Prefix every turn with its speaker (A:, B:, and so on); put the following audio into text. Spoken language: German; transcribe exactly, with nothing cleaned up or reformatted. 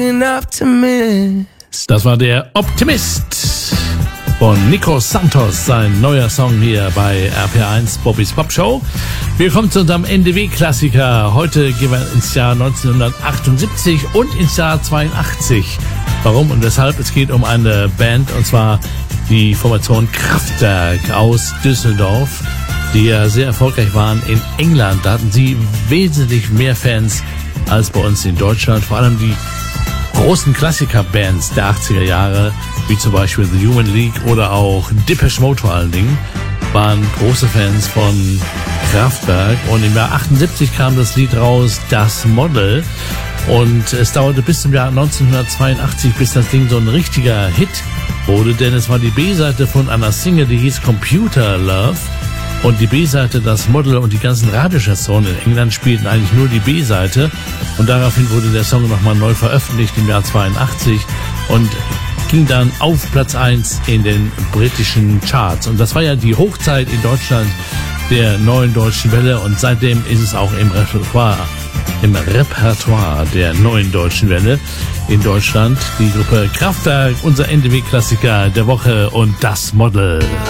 A: Das war der Optimist von Nico Santos, sein neuer Song hier bei R P R eins Bobbys Pop Show. Wir kommen zu unserem N D W-Klassiker. Heute gehen wir ins Jahr neunzehnhundertachtundsiebzig und ins Jahr zweiundachtzig. Warum und weshalb? Es geht um eine Band, und zwar die Formation Kraftwerk aus Düsseldorf, die ja sehr erfolgreich waren in England. Da hatten sie wesentlich mehr Fans als bei uns in Deutschland. Vor allem die großen Klassiker-Bands der achtziger Jahre, wie zum Beispiel The Human League oder auch Depeche Mode vor allen Dingen, waren große Fans von Kraftwerk. Und im Jahr achtundsiebzig kam das Lied raus, Das Model. Und es dauerte bis zum Jahr neunzehnhundertzweiundachtzig, bis das Ding so ein richtiger Hit wurde, denn es war die B-Seite von einer Single, die hieß Computer Love. Und die B-Seite, Das Model und die ganzen Radiostationen in England spielten eigentlich nur die B-Seite. Und daraufhin wurde der Song nochmal neu veröffentlicht im Jahr zweiundachtzig und ging dann auf Platz eins in den britischen Charts. Und das war ja die Hochzeit in Deutschland der neuen deutschen Welle. Und seitdem ist es auch im Repertoire, im Repertoire der neuen deutschen Welle in Deutschland. Die Gruppe Kraftwerk, unser N D W-Klassiker der Woche und Das Model.